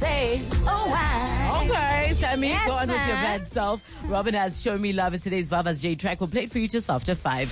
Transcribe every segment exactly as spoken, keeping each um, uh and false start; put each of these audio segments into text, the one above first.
say, oh, why? Okay, Sammy, Yes, go on with your man. bad self. Robin has Show Me Love. It's today's Vava's J track. We'll play it for you just after five.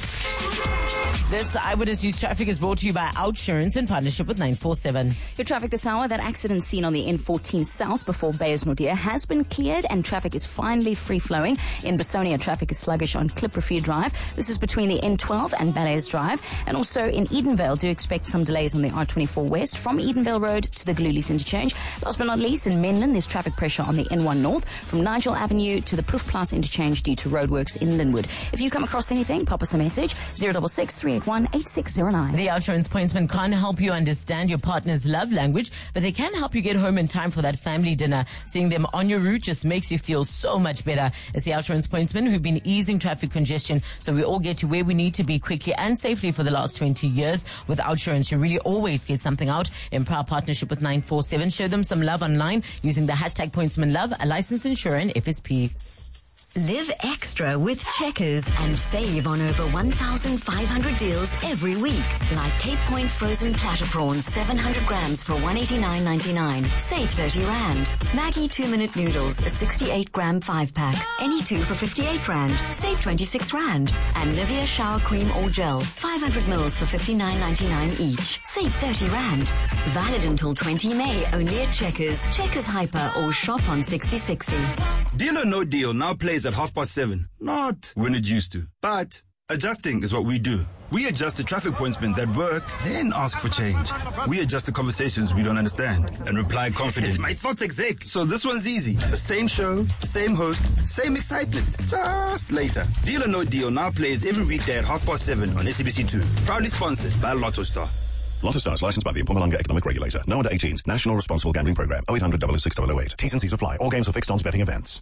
This Eyewitness News Traffic is brought to you by Outsurance in partnership with nine four seven. Your traffic this hour, that accident seen on the N fourteen South before Beyers-Naudé has been cleared and traffic is finally free-flowing. In Besonia, traffic is sluggish on Clipperfield Drive. This is between the N twelve and Ballets Drive. And also in Edenvale, do expect some delays on the R twenty-four West from Edenvale Road to the Glulis interchange. Last but not least, in Menlyn, there's traffic pressure on the N one North from Nigel Avenue to the Proofplaas interchange due to roadworks in Linwood. If you come across anything, pop us a message, zero six six, three eight one, eight six zero nine. The Outsurance Pointsman can't help you understand your partner's love language, but they can help you get home in time for that family dinner. Seeing them on your route just makes you feel so much better. It's the Outsurance Pointsman who've been easing traffic congestion so we all get to where we need to be quickly and safely for the last twenty years. With Outsurance, you really always get something out. In proud partnership with nine four seven, show them some love online using the hashtag PointsmanLove, a licensed insurer and F S P. Live extra with Checkers and save on over one thousand five hundred deals every week. Like Cape Point frozen platter prawns, seven hundred grams for one hundred eighty-nine ninety-nine. Save thirty rand. Maggie two-minute noodles, a sixty-eight gram five-pack. Any two for fifty-eight rand. Save twenty-six rand. And Nivea shower cream or gel, five hundred mils for fifty-nine ninety-nine each. Save thirty rand. Valid until twentieth of May, only at Checkers. Checkers Hyper or shop on sixty sixty. Deal or No Deal now plays at half past seven. Not when it used to. But adjusting is what we do. We adjust the traffic pointsmen that work, then ask for change. We adjust the conversations we don't understand and reply confidently. My thoughts exec. So this one's easy. The same show, same host, same excitement. Just later. Deal or No Deal now plays every weekday at half past seven on S A B C two. Proudly sponsored by Lotto Star. Lotto Star is licensed by the Mpumalanga Economic Regulator. No under eighteens. National Responsible Gambling Program. oh eight hundred, double oh six, double oh eight. T's and C's apply. All games are fixed odds betting events.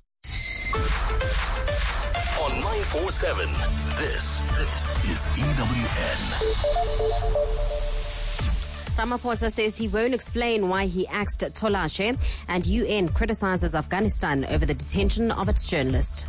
On nine four seven, this, this is E W N. Ramaphosa says he won't explain why he axed Tolashe, and U N criticizes Afghanistan over the detention of its journalist.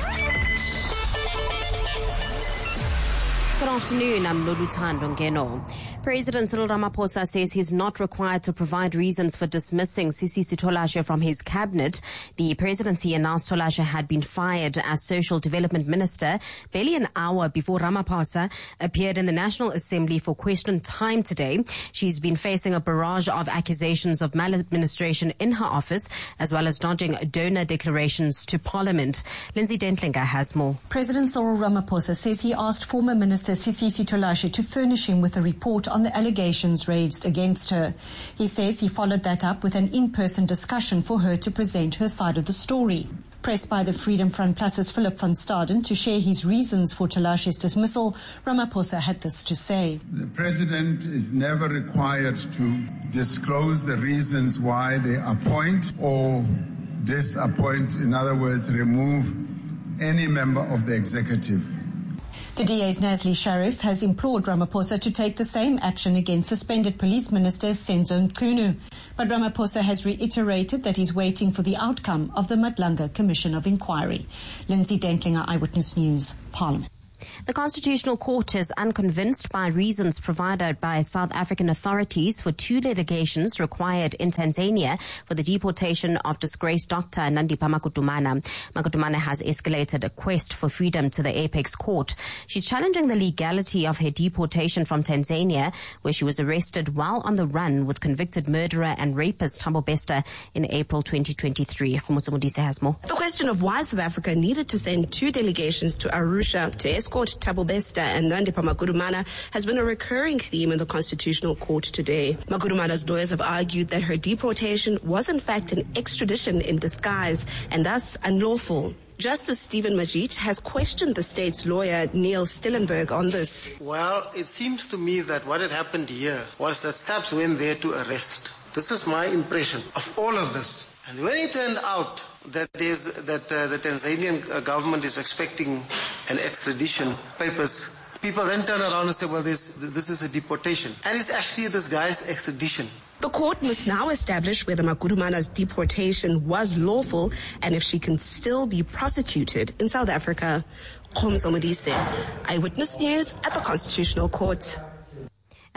Good afternoon, I'm Loluthando Ngeno. President Cyril Ramaphosa says he's not required to provide reasons for dismissing Sisisi Tolashe from his cabinet. The presidency announced Tolashe had been fired as Social Development Minister barely an hour before Ramaphosa appeared in the National Assembly for question time today. She's been facing a barrage of accusations of maladministration in her office, as well as dodging donor declarations to Parliament. Lindsay Dentlinger has more. President Cyril Ramaphosa says he asked former Minister Sisisi Tolashe to furnish him with a report on the allegations raised against her. He says he followed that up with an in-person discussion for her to present her side of the story. Pressed by the Freedom Front Plus's Philip van Staden to share his reasons for Tolashe's dismissal, Ramaphosa had this to say. The President is never required to disclose the reasons why they appoint or disappoint, in other words, remove any member of the executive. The D A's Nazli Sharif has implored Ramaphosa to take the same action against suspended Police Minister Senzo Mchunu. But Ramaphosa has reiterated that he's waiting for the outcome of the Madlanga Commission of Inquiry. Lindsay Dentlinger, Eyewitness News, Parliament. The Constitutional Court is unconvinced by reasons provided by South African authorities for two litigations required in Tanzania for the deportation of disgraced Doctor Nandipha Makutumana. Makutumana has escalated a quest for freedom to the Apex Court. She's challenging the legality of her deportation from Tanzania, where she was arrested while on the run with convicted murderer and rapist Thabo Bester in April twenty twenty-three. Khomotso Modise has more. The question of why South Africa needed to send two delegations to Arusha to escort Thabo Bester and Nandipha Makutumana has been a recurring theme in the Constitutional Court today. Makutumana's lawyers have argued that her deportation was in fact an extradition in disguise and thus unlawful. Justice Stephen Majid has questioned the state's lawyer Neil Stillenberg on this. Well, it seems to me that what had happened here was that SAPS went there to arrest. This is my impression of all of this. And when it turned out that there's that uh, the Tanzanian uh, government is expecting an extradition papers, people then turn around and say, well, this this is a deportation. And it's actually a disguised extradition. The court must now establish whether Makutumana's deportation was lawful and if she can still be prosecuted in South Africa. Khomotso Modise, Eyewitness News at the Constitutional Court.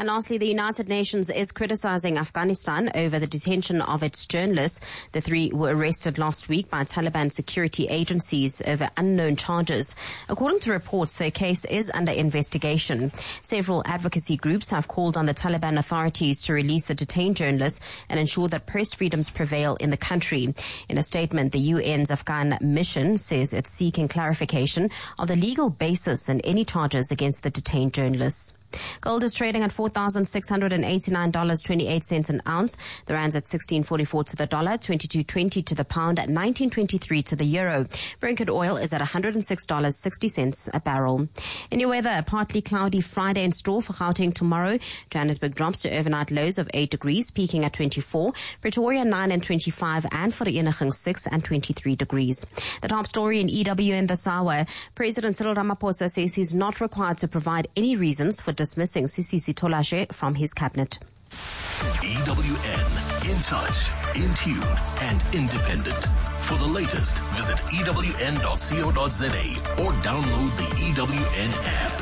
And lastly, the United Nations is criticizing Afghanistan over the detention of its journalists. The three were arrested last week by Taliban security agencies over unknown charges. According to reports, their case is under investigation. Several advocacy groups have called on the Taliban authorities to release the detained journalists and ensure that press freedoms prevail in the country. In a statement, the U N's Afghan mission says it's seeking clarification of the legal basis and any charges against the detained journalists. Gold is trading at four thousand six hundred eighty-nine dollars and twenty-eight cents an ounce. The rand's at sixteen forty-four to the dollar, twenty-two twenty to the pound, at nineteen twenty-three to the euro. Brent crude oil is at one hundred six dollars and sixty cents a barrel. In your weather, partly cloudy Friday in store for Gauteng tomorrow. Johannesburg drops to overnight lows of eight degrees, peaking at twenty-four. Pretoria nine and twenty-five, and Vereeniging six and twenty-three degrees. The top story in E W N this hour. President Cyril Ramaphosa says he's not required to provide any reasons for dismissing Sisi Sitholashe from his cabinet. E W N, in touch, in tune, and independent. For the latest, visit E W N dot co dot za or download the E W N app.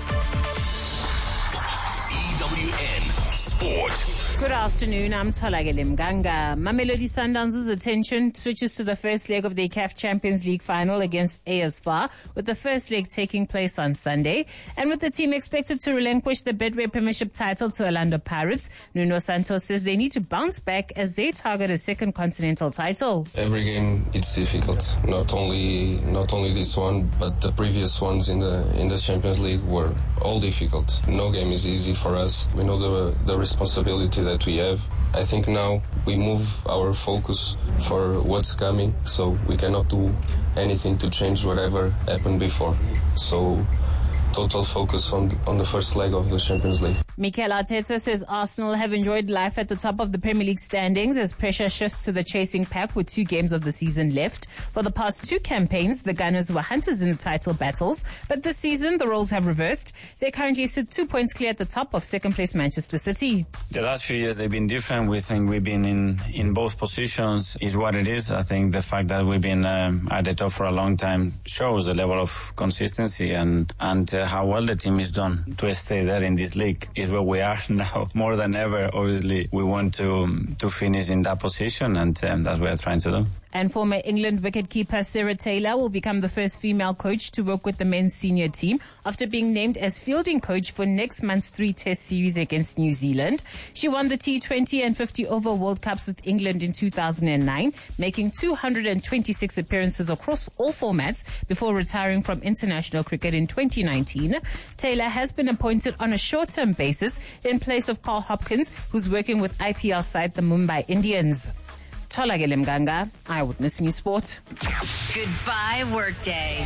E W N Sport. Good afternoon, I'm Tolagele Mganga. Mamelodi Sundowns' attention switches to the first leg of the C A F Champions League final against A S F A R, with the first leg taking place on Sunday. And with the team expected to relinquish the Betway Premiership title to Orlando Pirates, Nuno Santos says they need to bounce back as they target a second continental title. Every game it's difficult. Not only not only this one, but the previous ones in the in the Champions League were all difficult. No game is easy for us. We know the the responsibility that we have. I think now we move our focus for what's coming, so we cannot do anything to change whatever happened before. So total focus on on the first leg of the Champions League. Mikel Arteta says Arsenal have enjoyed life at the top of the Premier League standings as pressure shifts to the chasing pack with two games of the season left. For the past two campaigns, the Gunners were hunters in the title battles, but this season the roles have reversed. They currently sit two points clear at the top of second place Manchester City. The last few years they've been different. We think we've been in, in both positions is what it is. I think the fact that we've been um, at the top for a long time shows the level of consistency and, and uh, how well the team is done to stay there in this league. Is where we are now more than ever. Obviously, we want to to finish in that position, and um, that's what we're trying to do. And former England wicketkeeper Sarah Taylor will become the first female coach to work with the men's senior team after being named as fielding coach for next month's three-test series against New Zealand. She won the T twenty and fifty over World Cups with England in two thousand nine, making two hundred twenty-six appearances across all formats before retiring from international cricket in twenty nineteen. Taylor has been appointed on a short-term basis in place of Carl Hopkins, who's working with I P L side the Mumbai Indians. Tolagele Mganga, Eyewitness News Sport. Goodbye, workday.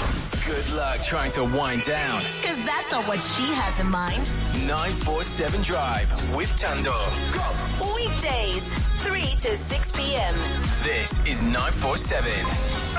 Good luck trying to wind down. Because that's not what she has in mind. nine four seven Drive with Tando. Go. Weekdays, three to six p.m. This is nine four seven.